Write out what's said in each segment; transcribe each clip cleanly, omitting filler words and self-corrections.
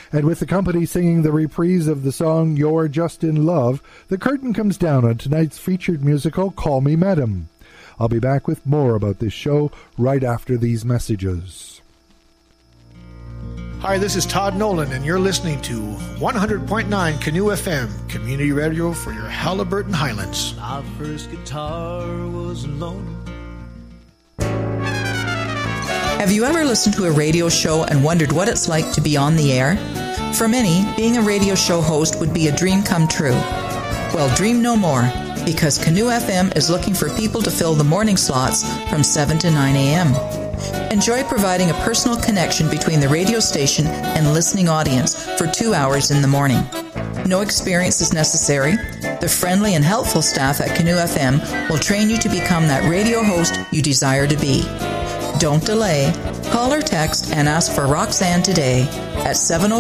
And with the company singing the reprise of the song You're Just in Love, the curtain comes down on tonight's featured musical, Call Me Madam. I'll be back with more about this show right after these messages. Hi, this is Todd Nolan, and you're listening to 100.9 Canoe FM, community radio for your Haliburton Highlands. My first guitar was alone. Have you ever listened to a radio show and wondered what it's like to be on the air? For many, being a radio show host would be a dream come true. Well, dream no more, because Canoe FM is looking for people to fill the morning slots from 7 to 9 a.m. Enjoy providing a personal connection between the radio station and listening audience for 2 hours in the morning. No experience is necessary. The friendly and helpful staff at Canoe FM will train you to become that radio host you desire to be. Don't delay. Call or text and ask for Roxanne today at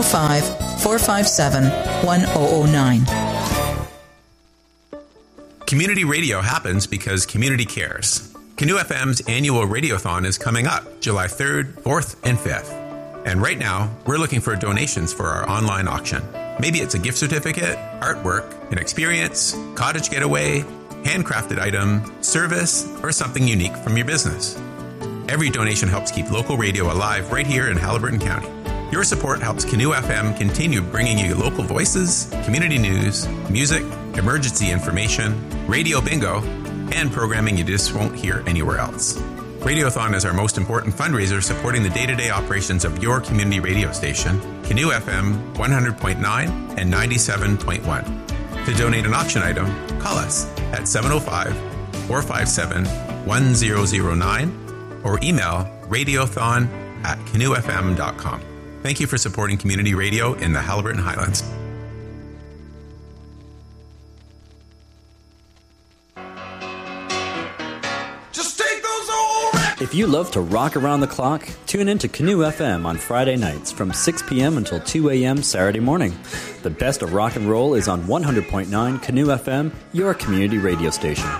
705-457-1009. Community radio happens because community cares. Canoe FM's annual radiothon is coming up July 3rd, 4th, and 5th. And right now, we're looking for donations for our online auction. Maybe it's a gift certificate, artwork, an experience, cottage getaway, handcrafted item, service, or something unique from your business. Every donation helps keep local radio alive right here in Haliburton County. Your support helps Canoe FM continue bringing you local voices, community news, music, emergency information, radio bingo, and programming you just won't hear anywhere else. Radiothon is our most important fundraiser supporting the day-to-day operations of your community radio station, Canoe FM 100.9 and 97.1. To donate an auction item, call us at 705-457-1009 or email radiothon@canoefm.com. Thank you for supporting community radio in the Haliburton Highlands. If you love to rock around the clock, tune in to Canoe FM on Friday nights from 6 p.m. until 2 a.m. Saturday morning. The best of rock and roll is on 100.9 Canoe FM, your community radio station.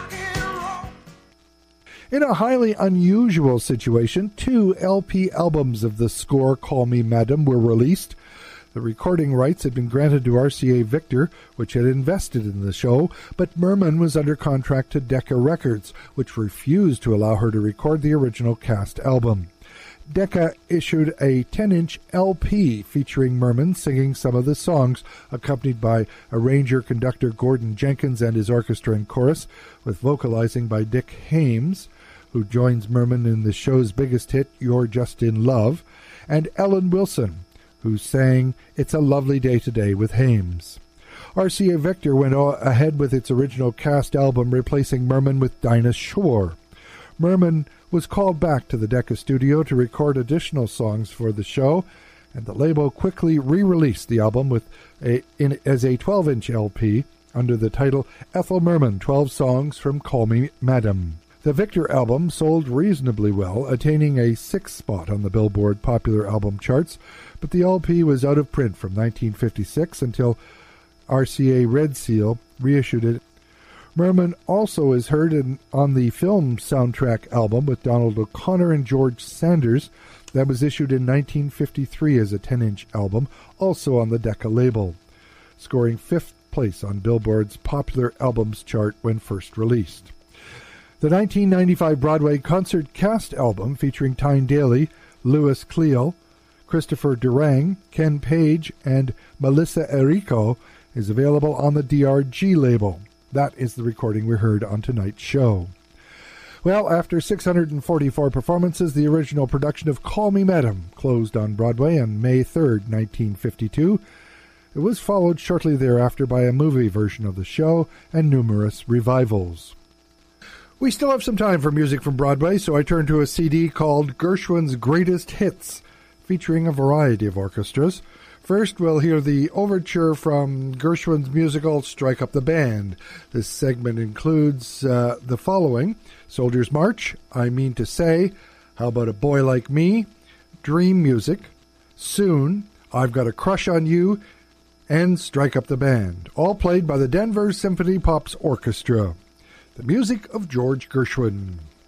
In a highly unusual situation, 2 LP albums of the score Call Me Madam were released. The recording rights had been granted to RCA Victor, which had invested in the show, but Merman was under contract to Decca Records, which refused to allow her to record the original cast album. Decca issued a 10-inch LP featuring Merman singing some of the songs, accompanied by arranger-conductor Gordon Jenkins and his orchestra and chorus, with vocalizing by Dick Hames, who joins Merman in the show's biggest hit, You're Just in Love, and Ellen Wilson, who sang It's a Lovely Day Today with Hames. RCA Victor went ahead with its original cast album, replacing Merman with Dinah Shore. Merman was called back to the Decca studio to record additional songs for the show, and the label quickly re-released the album as a 12-inch LP under the title Ethel Merman, 12 Songs from Call Me Madam. The Victor album sold reasonably well, attaining a 6th spot on the Billboard Popular Album charts, but the LP was out of print from 1956 until RCA Red Seal reissued it. Merman also is heard on the film soundtrack album with Donald O'Connor and George Sanders that was issued in 1953 as a 10-inch album, also on the Decca label, scoring 5th place on Billboard's Popular Albums chart when first released. The 1995 Broadway concert cast album featuring Tyne Daly, Louis Cleo, Christopher Durang, Ken Page, and Melissa Errico is available on the DRG label. That is the recording we heard on tonight's show. Well, after 644 performances, the original production of Call Me Madam closed on Broadway on May 3rd, 1952. It was followed shortly thereafter by a movie version of the show and numerous revivals. We still have some time for music from Broadway, so I turn to a CD called Gershwin's Greatest Hits, featuring a variety of orchestras. First, we'll hear the overture from Gershwin's musical Strike Up the Band. This segment includes the following: Soldier's March, I Mean to Say, How About a Boy Like Me, Dream Music, Soon, I've Got a Crush on You, and Strike Up the Band, all played by the Denver Symphony Pops Orchestra. The music of George Gershwin.